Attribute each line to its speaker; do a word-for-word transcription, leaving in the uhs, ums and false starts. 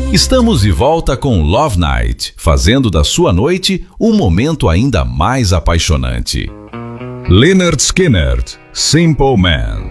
Speaker 1: Estamos de volta com Love Night, fazendo da sua noite um momento ainda mais apaixonante. Lynyrd Skynyrd, Simple Man.